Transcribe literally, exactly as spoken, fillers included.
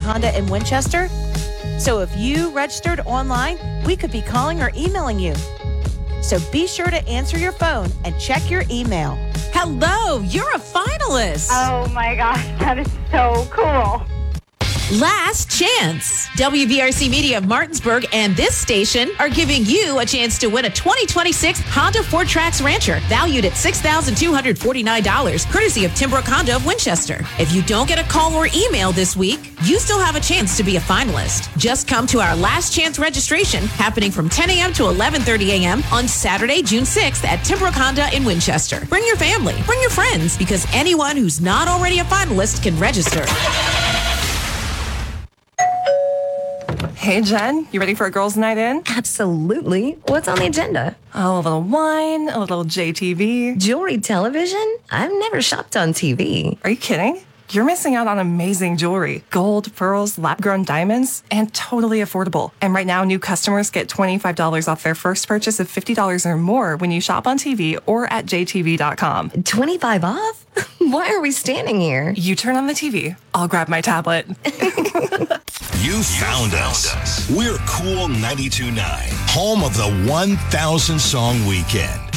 Honda in Winchester? So if you registered online, we could be calling or emailing you. So be sure to answer your phone and check your email. Hello, you're a finalist. Oh my gosh, that is so cool. Last chance. W V R C Media of Martinsburg and this station are giving you a chance to win a twenty twenty-six Honda Four Tracks Rancher valued at six thousand two hundred forty-nine dollars, courtesy of Timbrook Honda of Winchester. If you don't get a call or email this week, you still have a chance to be a finalist. Just come to our last chance registration happening from ten a.m. to eleven thirty a.m. on Saturday, June sixth at Timbrook Honda in Winchester. Bring your family, bring your friends, because anyone who's not already a finalist can register. Hey, Jen, you ready for a girls' night in? Absolutely. What's on the agenda? Oh, a little wine, a little J T V. Jewelry television? I've never shopped on T V. Are you kidding? You're missing out on amazing jewelry. Gold, pearls, lab-grown diamonds, and totally affordable. And right now, new customers get twenty-five dollars off their first purchase of fifty dollars or more when you shop on T V or at j t v dot com. twenty-five off? Why are we standing here? You turn on the T V. I'll grab my tablet. You found us. We're Cool ninety-two point nine, home of the one thousand song weekend.